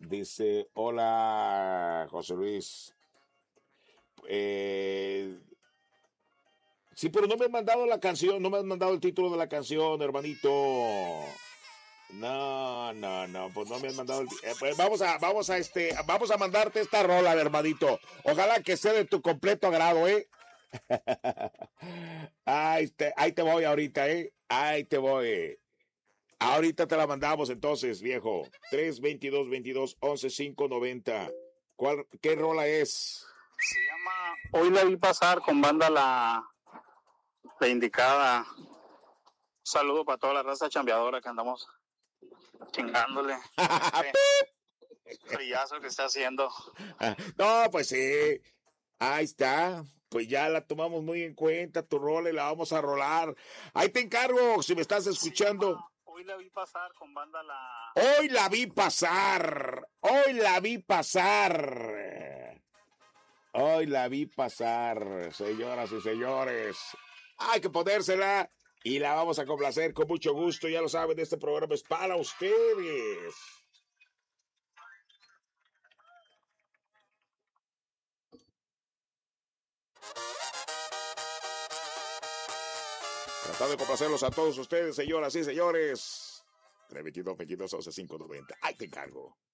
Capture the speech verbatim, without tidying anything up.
Dice, hola, José Luis. Eh, sí, pero no me han mandado la canción, no me han mandado el título de la canción, hermanito. No, no, no, pues no me han mandado el, eh, pues vamos a, vamos a este, vamos a mandarte esta rola, hermanito. Ojalá que sea de tu completo agrado, ¿eh? Ahí te, ahí te voy ahorita, ¿eh? Ahí te voy. Ahorita te la mandamos entonces, viejo. tres veintidós veintidós once cinco noventa. ¿Cuál, qué rola es? Se llama Hoy la vi pasar con banda la, la indicada. Un saludo para toda la raza chambeadora que andamos chingándole. Frillazo que está haciendo. No, pues sí. Ahí está. Pues ya la tomamos muy en cuenta, tu rola, y la vamos a rolar. Ahí te encargo, si me estás escuchando. Hoy la vi pasar con banda la... Hoy la vi pasar. Hoy la vi pasar. Hoy la vi pasar, señoras y señores. Hay que ponérsela y la vamos a complacer con mucho gusto. Ya lo saben, este programa es para ustedes. Tratando de complacerlos a todos ustedes, señoras y señores. tres veintidós veintidós once cinco noventa. Ahí te encargo.